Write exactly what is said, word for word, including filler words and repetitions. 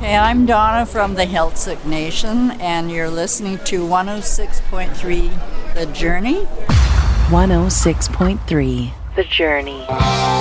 Hey, I'm Donna from the Healthsick Nation, and you're listening to one oh six point three The Journey. one oh six point three The Journey.